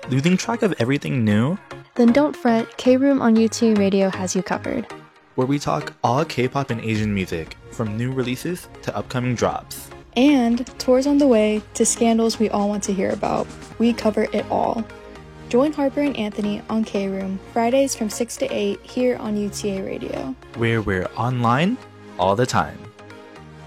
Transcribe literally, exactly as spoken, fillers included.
Losing track of everything new? Then don't fret, K-Room on U T A Radio has you covered. Where we talk all K-pop and Asian music, from new releases to upcoming drops. And tours on the way to scandals we all want to hear about. We cover it all. Join Harper and Anthony on K-Room, Fridays from six to eight here on U T A Radio. Where we're online all the time.